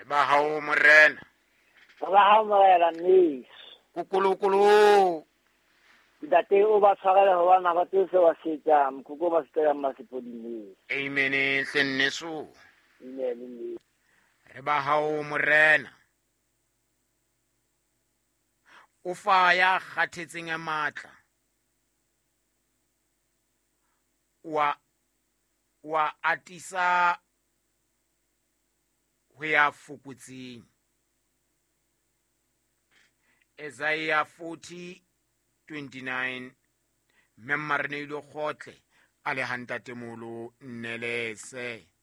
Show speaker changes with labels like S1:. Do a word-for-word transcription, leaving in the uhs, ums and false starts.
S1: ba hao morena
S2: ba ha morena nis
S1: kukulukulu
S2: date o ba tshwarele ho bana ba tse wa setja mkuko ba se ya masepoding.
S1: amen hlenneso
S2: Amen.
S1: re ba hao morena o fa ya kgathetseng ya matla wa wa atisa ho ya fokotsing Isaiah forty twenty-nine memmarne ile khotle ale hanta temolo nnelese